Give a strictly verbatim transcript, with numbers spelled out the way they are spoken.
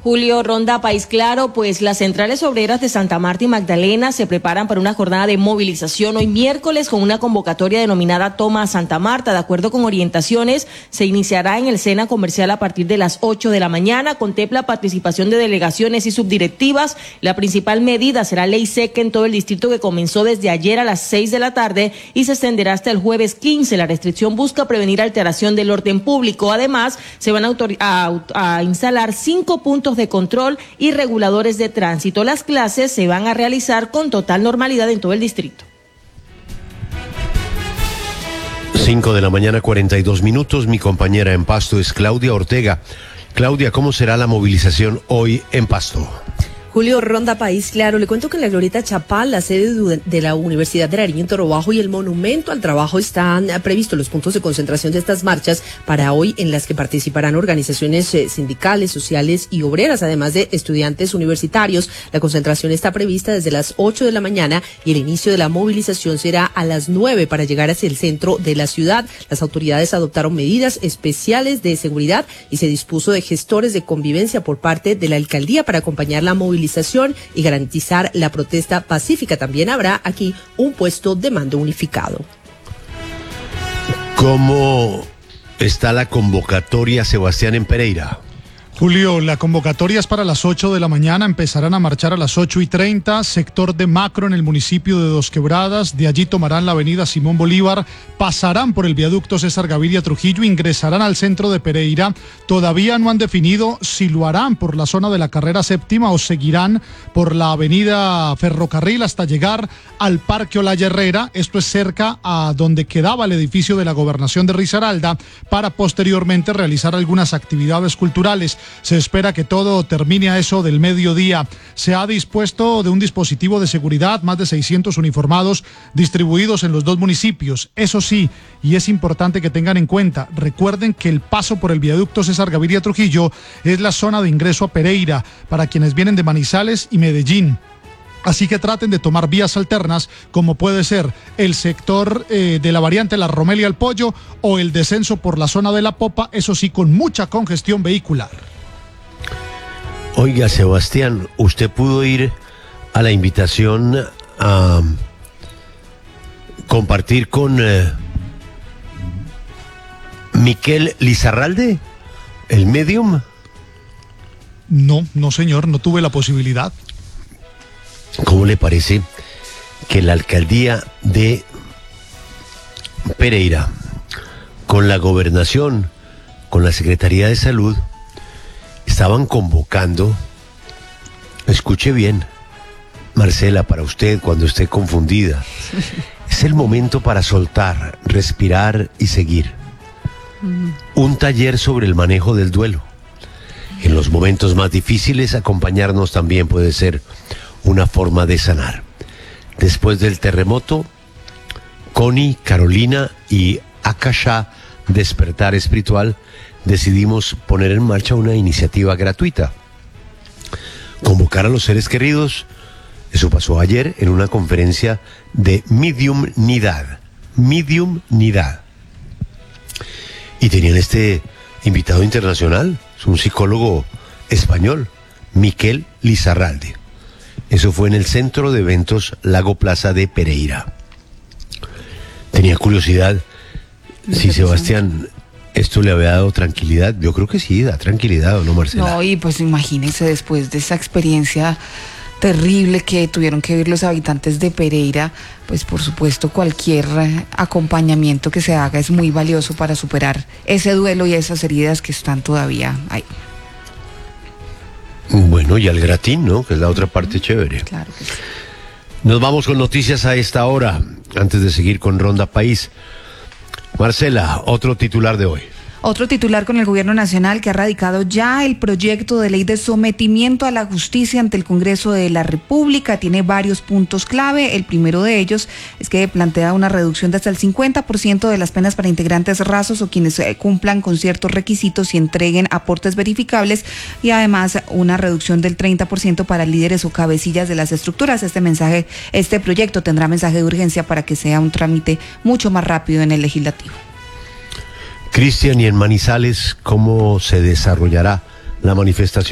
Julio, Ronda, País Claro, pues las centrales obreras de Santa Marta y Magdalena se preparan para una jornada de movilización hoy miércoles con una convocatoria denominada Toma a Santa Marta. De acuerdo con orientaciones, se iniciará en el Sena Comercial a partir de las ocho de la mañana. Contempla participación de delegaciones y subdirectivas. La principal medida será ley seca en todo el distrito, que comenzó desde ayer a las seis de la tarde y se extenderá hasta el jueves quince. La restricción busca prevenir alteración del orden público. Además, se van a, a, a instalar cinco puntos de control y reguladores de tránsito. Las clases se van a realizar con total normalidad en todo el distrito. cinco de la mañana, cuarenta y dos minutos. Mi compañera en Pasto es Claudia Ortega. Claudia, ¿cómo será la movilización hoy en Pasto? Julio, Ronda, País Claro, le cuento que en la Glorieta Chapal, la sede de la Universidad de Nariño en Torobajo y el Monumento al Trabajo están previstos los puntos de concentración de estas marchas para hoy, en las que participarán organizaciones sindicales, sociales y obreras, además de estudiantes universitarios. La concentración está prevista desde las ocho de la mañana y el inicio de la movilización será a las nueve para llegar hacia el centro de la ciudad. Las autoridades adoptaron medidas especiales de seguridad y se dispuso de gestores de convivencia por parte de la alcaldía para acompañar la movilización y garantizar la protesta pacífica. También habrá aquí un puesto de mando unificado. ¿Cómo está la convocatoria, Sebastián, en Pereira? Julio, la convocatoria es para las ocho de la mañana, empezarán a marchar a las ocho y treinta, sector de Macro en el municipio de Dos Quebradas, de allí tomarán la avenida Simón Bolívar, pasarán por el viaducto César Gaviria Trujillo, ingresarán al centro de Pereira. Todavía no han definido si lo harán por la zona de la carrera séptima o seguirán por la avenida Ferrocarril hasta llegar al Parque Olaya Herrera, esto es cerca a donde quedaba el edificio de la Gobernación de Risaralda, para posteriormente realizar algunas actividades culturales. Se espera que todo termine a eso del mediodía. Se ha dispuesto de un dispositivo de seguridad, más de seiscientos uniformados distribuidos en los dos municipios. Eso sí, y es importante que tengan en cuenta, recuerden que el paso por el viaducto César Gaviria Trujillo es la zona de ingreso a Pereira para quienes vienen de Manizales y Medellín. Así que traten de tomar vías alternas, como puede ser el sector eh, de la variante La Romelia al Pollo o el descenso por la zona de La Popa, eso sí, con mucha congestión vehicular. Oiga, Sebastián, ¿usted pudo ir a la invitación a compartir con eh, Miquel Lizarralde, el medium? No, no señor, no tuve la posibilidad. ¿Cómo le parece que la alcaldía de Pereira, con la gobernación, con la Secretaría de Salud, estaban convocando, escuche bien, Marcela, para usted cuando esté confundida, es el momento para soltar, respirar y seguir. Un taller sobre el manejo del duelo. En los momentos más difíciles, acompañarnos también puede ser una forma de sanar. Después del terremoto, Connie, Carolina y Akasha Despertar Espiritual decidimos poner en marcha una iniciativa gratuita. Convocar a los seres queridos. Eso pasó ayer en una conferencia de Mediumnidad. Mediumnidad. Y tenían este invitado internacional, es un psicólogo español, Miquel Lizarralde. Eso fue en el Centro de Eventos Lago Plaza de Pereira. Tenía curiosidad si Sebastián esto le había dado tranquilidad. Yo creo que sí, da tranquilidad, ¿o no, Marcela? No, y pues imagínense, después de esa experiencia terrible que tuvieron que vivir los habitantes de Pereira, pues por supuesto cualquier acompañamiento que se haga es muy valioso para superar ese duelo y esas heridas que están todavía ahí. Bueno, y al gratín, ¿no? Que es la otra parte chévere. Claro que sí. Nos vamos con noticias a esta hora, antes de seguir con Ronda País. Marcela, otro titular de hoy. Otro titular con el gobierno nacional que ha radicado ya el proyecto de ley de sometimiento a la justicia ante el Congreso de la República. Tiene varios puntos clave. El primero de ellos es que plantea una reducción de hasta el cincuenta por ciento de las penas para integrantes rasos o quienes cumplan con ciertos requisitos y entreguen aportes verificables, y además una reducción del treinta por ciento para líderes o cabecillas de las estructuras. Este mensaje, este proyecto tendrá mensaje de urgencia para que sea un trámite mucho más rápido en el legislativo. Cristian, y en Manizales, ¿cómo se desarrollará la manifestación?